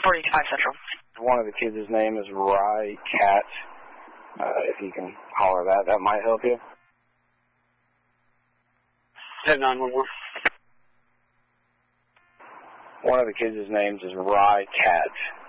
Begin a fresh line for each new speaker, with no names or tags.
485 Central.
One of the kids' name is Rye Cat. If you can holler that might help you.
911.
One of the kids' names is Rye Cat.